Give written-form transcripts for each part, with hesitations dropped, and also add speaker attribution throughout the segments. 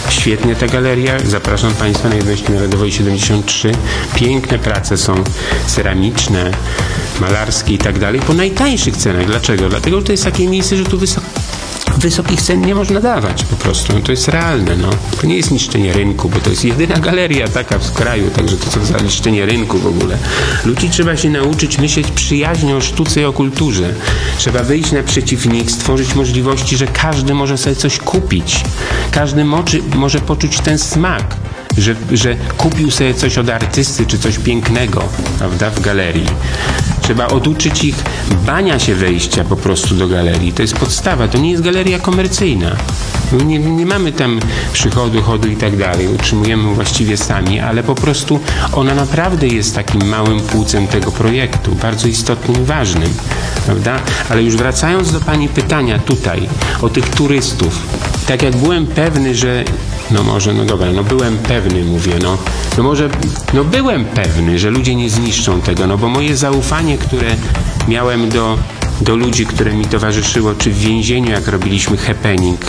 Speaker 1: Świetnie ta galeria, zapraszam Państwa na Jednościi Narodowej 73. Piękne prace są ceramiczne, malarskie i tak dalej, po najtańszych cenach. Dlaczego? Dlatego, że to jest takie miejsce, że tu wysokich cen nie można dawać po prostu. No to jest realne, no. To nie jest niszczenie rynku, bo to jest jedyna galeria taka w kraju, także to co za niszczenie rynku w ogóle. Ludzi trzeba się nauczyć myśleć przyjaźnie o sztuce i o kulturze. Trzeba wyjść naprzeciw nich, stworzyć możliwości, że każdy może sobie coś kupić. Każdy może poczuć ten smak, że kupił sobie coś od artysty, czy coś pięknego, prawda, w galerii. Trzeba oduczyć ich bania się wejścia po prostu do galerii. To jest podstawa, to nie jest galeria komercyjna. Nie mamy tam przychodu, chodu i tak dalej. Utrzymujemy właściwie sami, ale po prostu ona naprawdę jest takim małym płucem tego projektu, bardzo istotnym i ważnym, prawda? Ale już wracając do Pani pytania tutaj, o tych turystów. Tak jak byłem pewny, że byłem pewny, byłem pewny, że ludzie nie zniszczą tego, bo moje zaufanie, które miałem do ludzi, które mi towarzyszyło, czy w więzieniu, jak robiliśmy happening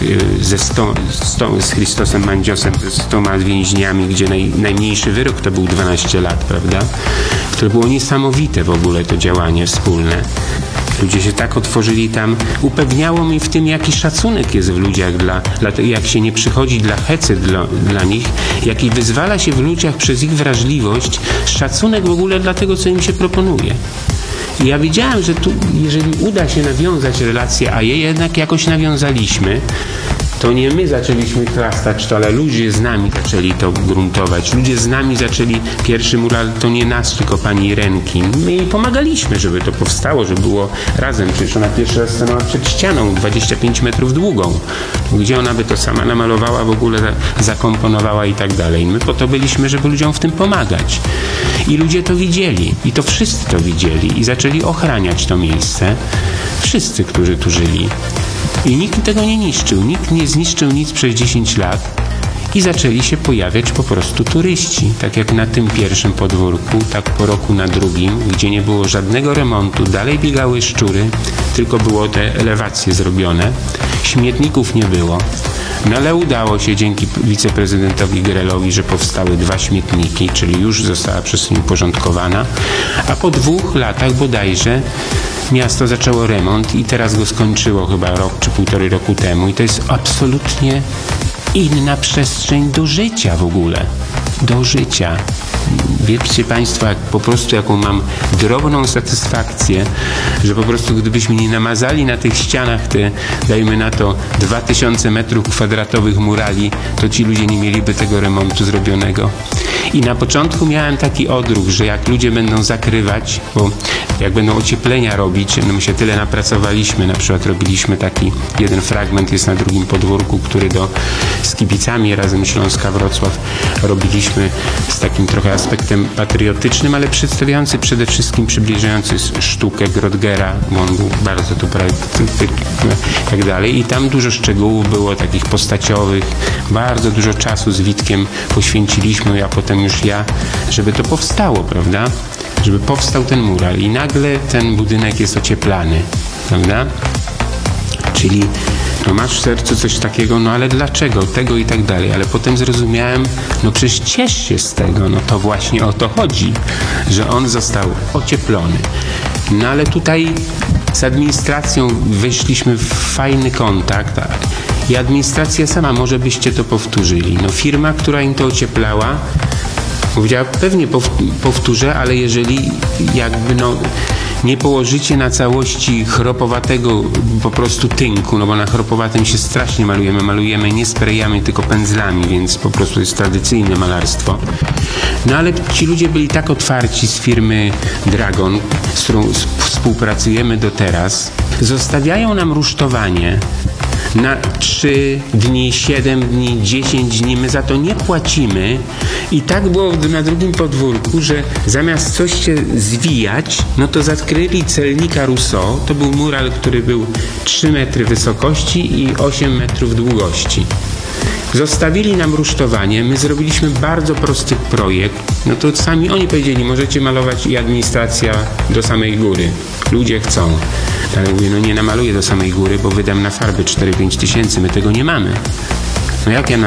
Speaker 1: z Christosem Mandziosem, ze 100 więźniami, gdzie najmniejszy wyrok to był 12 lat, prawda? Które było niesamowite w ogóle to działanie wspólne. Ludzie się tak otworzyli tam. Upewniało mnie w tym, jaki szacunek jest w ludziach, jak się nie przychodzi dla hecy dla nich, jaki wyzwala się w ludziach przez ich wrażliwość szacunek w ogóle dla tego, co im się proponuje. I ja wiedziałem, że tu, jeżeli uda się nawiązać relacje, a je jednak jakoś nawiązaliśmy, to nie my zaczęliśmy chlastać to, ale ludzie z nami zaczęli to gruntować. Ludzie z nami zaczęli, pierwszy mural to nie nas, tylko pani Irenki. My jej pomagaliśmy, żeby to powstało, żeby było razem. Przecież ona pierwszy raz stanęła przed ścianą, 25 metrów długą. Gdzie ona by to sama namalowała, w ogóle zakomponowała i tak dalej. My po to byliśmy, żeby ludziom w tym pomagać. I ludzie to widzieli. I to wszyscy to widzieli. I zaczęli ochraniać to miejsce. Wszyscy, którzy tu żyli. I nikt tego nie niszczył. Nikt nie zniszczył nic przez 10 lat. I zaczęli się pojawiać po prostu turyści. Tak jak na tym pierwszym podwórku, tak po roku na drugim, gdzie nie było żadnego remontu. Dalej biegały szczury, tylko było te elewacje zrobione. Śmietników nie było. No ale udało się dzięki wiceprezydentowi Gerelowi, że powstały 2 śmietniki, czyli już została przestrzeń uporządkowana. A po 2 latach bodajże miasto zaczęło remont i teraz go skończyło chyba rok czy 1,5 roku temu. I to jest absolutnie inna przestrzeń do życia w ogóle. Do życia. Wiecie Państwo, po prostu jaką mam drobną satysfakcję, że po prostu gdybyśmy nie namazali na tych ścianach te, dajmy na to 2000 metrów kwadratowych murali, to ci ludzie nie mieliby tego remontu zrobionego. I na początku miałem taki odruch, że jak ludzie będą zakrywać, bo jak będą ocieplenia robić, no my się tyle napracowaliśmy, na przykład robiliśmy taki, jeden fragment jest na drugim podwórku, który z kibicami razem Śląska-Wrocław robiliśmy z takim trochę aspektem patriotycznym, ale przedstawiający przede wszystkim, przybliżający sztukę Grodgera, bo on był bardzo tu i tak dalej. I tam dużo szczegółów było takich postaciowych, bardzo dużo czasu z Witkiem poświęciliśmy, a potem już ja, żeby to powstało, prawda? Żeby powstał ten mural i nagle ten budynek jest ocieplany, prawda? Czyli masz w sercu coś takiego, ale dlaczego? Tego i tak dalej. Ale potem zrozumiałem, przecież ciesz się z tego, to właśnie o to chodzi, że on został ocieplony. No ale tutaj z administracją weszliśmy w fajny kontakt i administracja sama, może byście to powtórzyli. Firma, która im to ocieplała, powiedziała, pewnie powtórzę, ale jeżeli nie położycie na całości chropowatego po prostu tynku, bo na chropowatym się strasznie malujemy nie sprayami, tylko pędzlami, więc po prostu jest tradycyjne malarstwo. Ale ci ludzie byli tak otwarci z firmy Dragon, z którą współpracujemy do teraz, zostawiają nam rusztowanie na 3 dni, 7 dni, 10 dni, my za to nie płacimy i tak było na drugim podwórku, że zamiast coś się zwijać, to zakryli celnika Rousseau, to był mural, który był 3 metry wysokości i 8 metrów długości. Zostawili nam rusztowanie, my zrobiliśmy bardzo prosty projekt, to sami oni powiedzieli, możecie malować i administracja do samej góry, ludzie chcą. Ale mówię, nie namaluję do samej góry, bo wydam na farby 4-5 tysięcy, my tego nie mamy. Jak ja